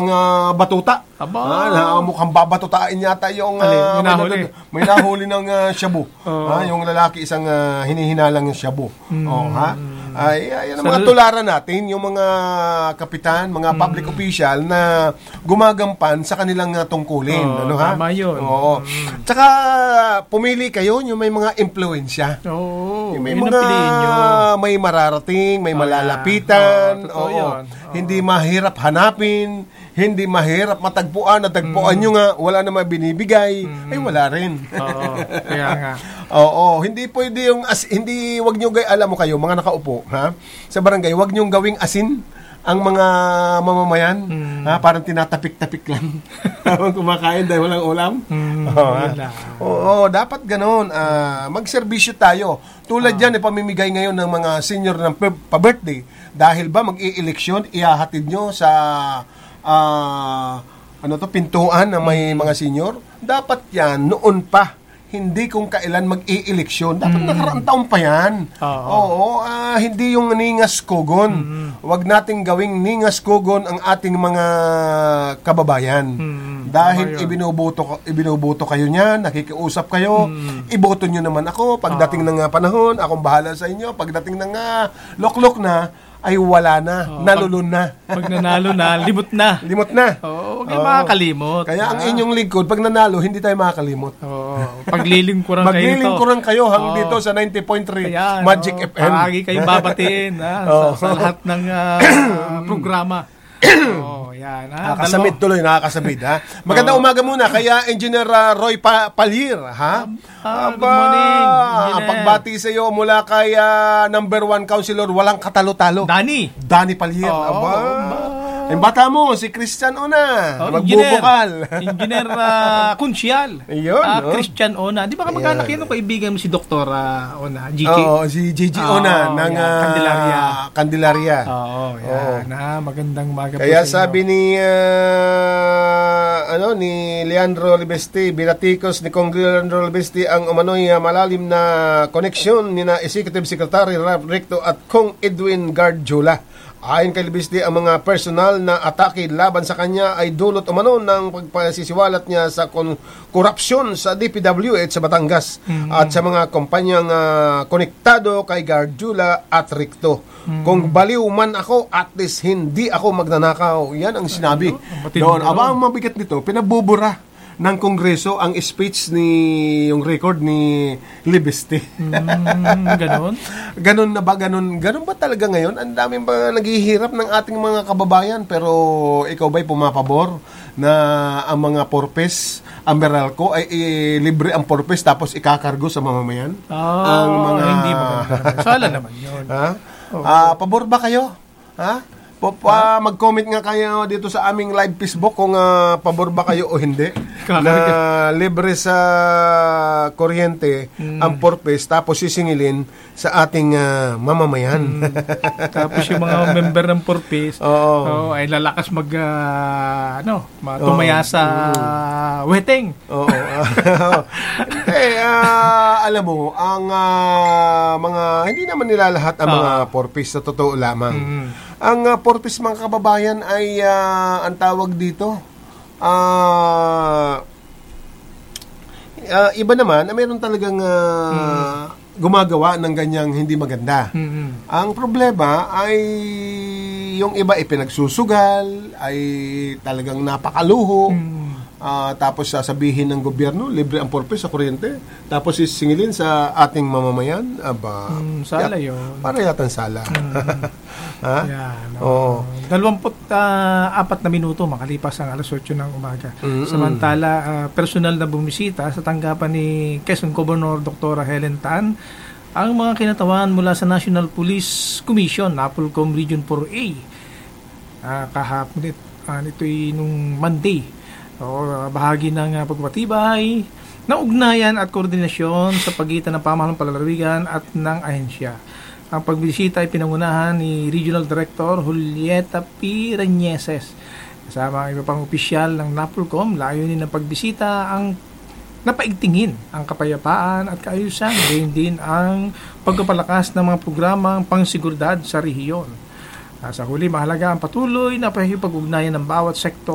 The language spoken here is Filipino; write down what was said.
mga batuta. Mukhang babatutain yata yung may nahuli ng shabu. Yung lalaki isang hinihinalang yung shabu. Yan ang mga tularan natin, yung mga kapitan, mga public official na gumagampan sa kanilang tungkulin. Tama yun. Tsaka pumili kayo yung may mga impluensya. May mga may mararating, may malalapitan. Hindi mahirap hanapin, hindi mahirap matagpuan, natagpuan nyo nga, wala naman binibigay, ay wala rin. Kaya nga. Hindi pwede yung, hindi, wag nyo, alam mo kayo, mga nakaupo, sa barangay, wag nyo gawing asin ang mga mamamayan, parang tinatapik-tapik lang. Kumakain dahil walang ulam. Dapat ganoon. Magserbisyo tayo. Tulad yan, pamimigay ngayon ng mga senior ng pa-birthday. Dahil ba mag-i-eleksyon, ihahatid nyo sa pintuan na may mga senior? Dapat yan, noon pa. Hindi kung kailan mag-i-eleksyon. Dapat nakaraang taon pa yan. Hindi yung ningas kugon. Huwag nating gawing ningas kugon ang ating mga kababayan. Dahil ibinuboto kayo niyan, nakikiusap kayo, iboto nyo naman ako. Pagdating ng panahon, akong bahala sa inyo. Pagdating ng loklok na, ay wala na, nalulun na. Pag nanalo na, limot na. Limot na. Huwag kayo makakalimot. Kaya ang inyong lingkod, pag nanalo, hindi tayo makakalimot. Paglilingkuran kayo hanggang dito sa 90.3 Magic FM. Palagi kayo babatiin sa lahat ng programa. Yan. Nakakasabit tuloy, nakakasabit. Magandang umaga muna. Kaya Engineer Roy Palir. Good morning, Engineer. Pagbati sa iyo mula kay number 1 councilor, walang katalo-talo. Danny Palir. Yung bata mo, si Christian Ona. Magbubukal. Engineer Kunsyal. Christian Ona. Di ba kamag-anak yun? Kaibigan mo si Dr. Ona? Si Gigi Ona ng Candelaria. Magandang umaga po kaya sa inyo. sabi ni Leandro Libesti, binatikos ni Kong Leandro Libesti ang umano'y malalim na koneksyon ni na Executive Secretary Rap Recto at Kong Edwin Gardiola. Ayon kay Libesti, ang mga personal na atake laban sa kanya ay dulot umano ng pagpasisiwalat niya sa korupsyon sa DPWH sa Batangas at sa mga kumpanyang konektado kay Gardiola at Recto. Kung baliw man ako, at least hindi ako magnanakaw. Yan ang sinabi. Doon, ang mabigat nito, pinabubura ng Kongreso ang speech yung record ni Libesti. Ganon? Ganon na ba? Ganon ba talaga ngayon? Ang daming ba naghihirap ng ating mga kababayan, pero ikaw ba'y pumapabor na ang mga porpes, ang Meralco ay libre ang porpes tapos ikakargo sa mamamayan? Ang mga hindi maganda. Sala naman yun. Pabor ba kayo? Mag-comment nga kayo dito sa aming live Facebook kung pabor ba kayo o hindi na libre sa kuryente ang porpes tapos sisingilin sa ating mamamayan. Tapos yung mga member ng porpes ay lalakas tumaya sa weteng. Alam mo, ang mga hindi naman nila lahat ang mga porpes, sa totoo lamang. Ang porpes, mga kababayan, ay ang tawag dito, iba naman, mayroon talagang gumagawa ng ganyang hindi maganda. Ang problema ay yung iba ay pinagsusugal, ay talagang napakaluho. Tapos sasabihin ng gobyerno, libre ang porpes sa kuryente. Tapos sisingilin sa ating mamamayan. Sala yun. Para yatang sala. 24 na minuto makalipas ang alas 8 ng umaga. Samantala, personal na bumisita sa tanggapan ni Quezon Governor Dr. Helen Tan ang mga kinatawan mula sa National Police Commission, NAPOLCOM Region 4A. Kahapon ito'y nung Monday. Bahagi ng pagpapatibay ng ugnayan at koordinasyon sa pagitan ng pamahalang palalawigan at ng ahensya. Ang pagbisita ay pinangunahan ni Regional Director Julieta P. Reñeses. Kasama ang iba pang opisyal ng NAPOLCOM, layunin ng pagbisita ang napaigtingin ang kapayapaan at kaayusan, gayon din ang pagpapalakas ng mga programang pangsiguridad sa rehiyon. Sa huli, mahalaga ang patuloy na pakikipag-ugnayan ng bawat sektor